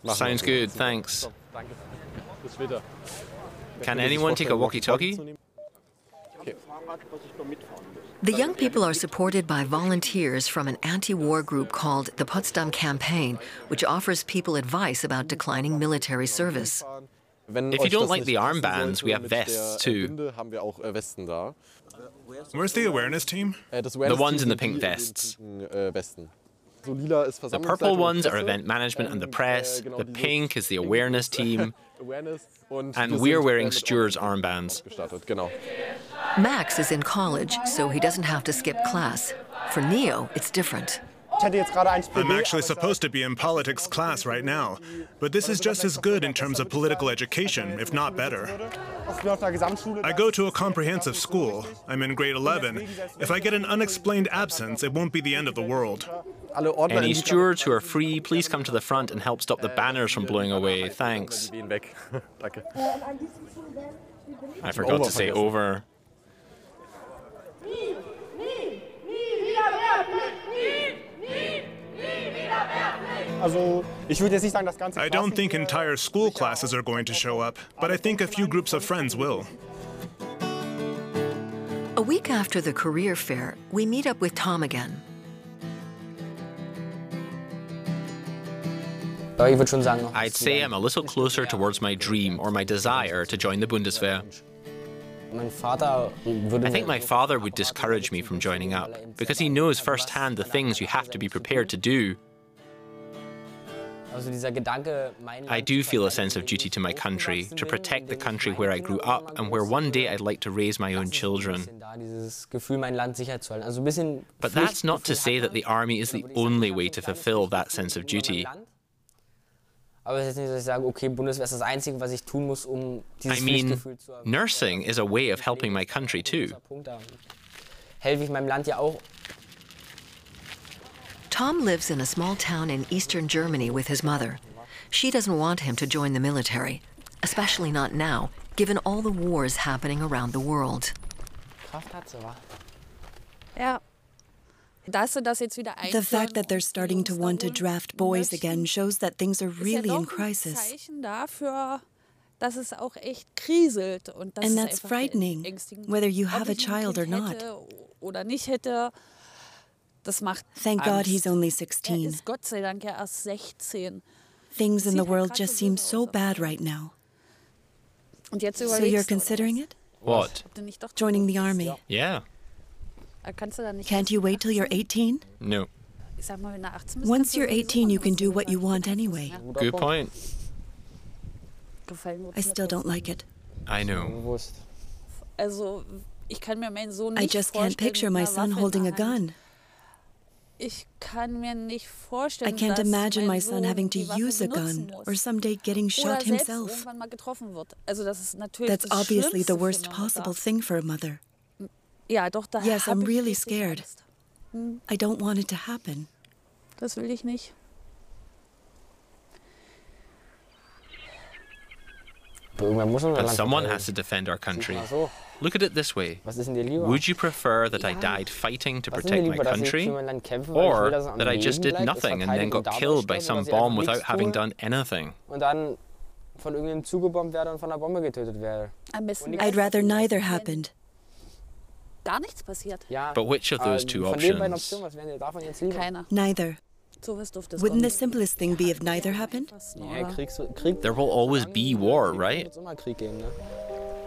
Sounds good, thanks. Can anyone take a walkie-talkie? The young people are supported by volunteers from an anti-war group called the Potsdam Campaign, which offers people advice about declining military service. If you don't like the armbands, we have vests too. Where's the awareness team? The ones in the pink vests. The purple ones are event management and the press, the pink is the awareness team, and we're wearing Stuart's armbands. Max is in college, so he doesn't have to skip class. For Neo, it's different. I'm actually supposed to be in politics class right now, but this is just as good in terms of political education, if not better. I go to a comprehensive school. I'm in grade 11. If I get an unexplained absence, it won't be the end of the world. Any stewards who are free, please come to the front and help stop the banners from blowing away. Thanks. I forgot to say over. I don't think entire school classes are going to show up, but I think a few groups of friends will. A week after the career fair, we meet up with Tom again. I'd say I'm a little closer towards my dream or my desire to join the Bundeswehr. I think my father would discourage me from joining up because he knows firsthand the things you have to be prepared to do. I do feel a sense of duty to my country, to protect the country where I grew up and where one day I'd like to raise my own children. But that's not to say that the army is the only way to fulfill that sense of duty. I mean, nursing is a way of helping my country too. Tom lives in a small town in eastern Germany with his mother. She doesn't want him to join the military, especially not now, given all the wars happening around the world. The fact that they're starting to want to draft boys again shows that things are really in crisis. And that's frightening, whether you have a child or not. Thank God he's only 16. Things in the world just seem so bad right now. So you're considering it? What? Joining the army? Yeah. Can't you wait till you're 18? No. Once you're 18, you can do what you want anyway. Good point. I still don't like it. I know. I just can't picture my son holding a gun. I can't imagine my son having to use a gun or someday getting shot himself. That's obviously the worst possible thing for a mother. Yes, I'm really scared. I don't want it to happen. But someone has to defend our country. Look at it this way. Would you prefer that I died fighting to protect my country? Or that I just did nothing and then got killed by some bomb without having done anything? I'd rather neither happened. But which of those two options? Neither. Wouldn't the simplest thing be if neither happened? There will always be war, right?